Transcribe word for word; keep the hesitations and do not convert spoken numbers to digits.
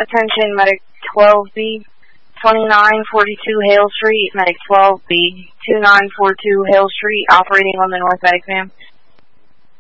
Attention, Medic twelve B, twenty-nine forty-two Hale Street, Medic twelve B, twenty-nine forty-two Hale Street, operating on the North Medic, ma'am.